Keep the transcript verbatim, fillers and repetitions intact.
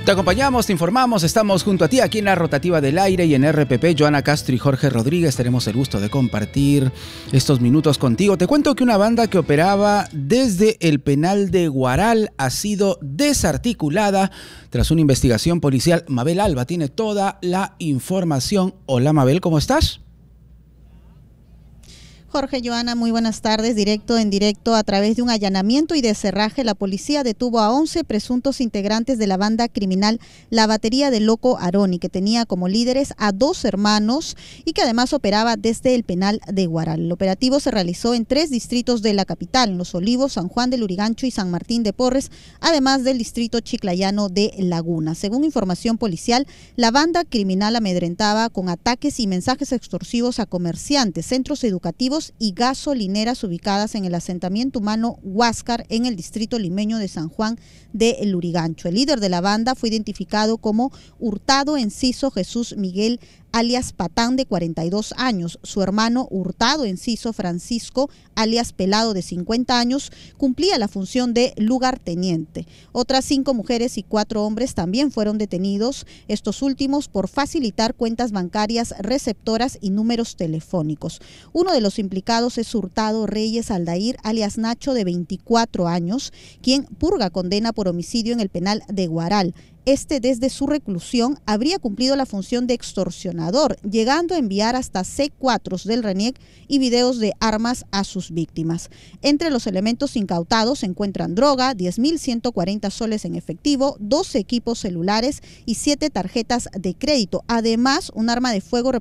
Te acompañamos, te informamos, estamos junto a ti aquí en la Rotativa del Aire y en R P P. Joana Castro y Jorge Rodríguez, tenemos el gusto de compartir estos minutos contigo. Te cuento que una banda que operaba desde el penal de Huaral ha sido desarticulada tras una investigación policial. Mabel Alba tiene toda la información. Hola Mabel, ¿cómo estás? Jorge, Joana, muy buenas tardes. Directo en directo, a través de un allanamiento y de cerraje, la policía detuvo a once presuntos integrantes de la banda criminal La Batería del Loco Aroni, que tenía como líderes a dos hermanos y que además operaba desde el penal de Huaral. El operativo se realizó en tres distritos de la capital, en Los Olivos, San Juan de Lurigancho y San Martín de Porres, además del distrito chiclayano de Laguna. Según información policial, la banda criminal amedrentaba con ataques y mensajes extorsivos a comerciantes, centros educativos y gasolineras ubicadas en el asentamiento humano Huáscar, en el distrito limeño de San Juan de Lurigancho. El líder de la banda fue identificado como Hurtado Enciso Jesús Miguel, alias Patán, de cuarenta y dos años. Su hermano Hurtado Enciso Francisco, alias Pelado, de cincuenta años, cumplía la función de lugarteniente. Otras cinco mujeres y cuatro hombres también fueron detenidos, estos últimos por facilitar cuentas bancarias, receptoras y números telefónicos. Uno de los implicados es Hurtado Reyes Aldair, alias Nacho, de veinticuatro años, quien purga condena por homicidio en el penal de Huaral. Este, desde su reclusión, habría cumplido la función de extorsionador, llegando a enviar hasta C cuatro del RENIEC y videos de armas a sus víctimas. Entre los elementos incautados se encuentran droga, diez mil ciento cuarenta soles en efectivo, doce equipos celulares y siete tarjetas de crédito. Además, un arma de fuego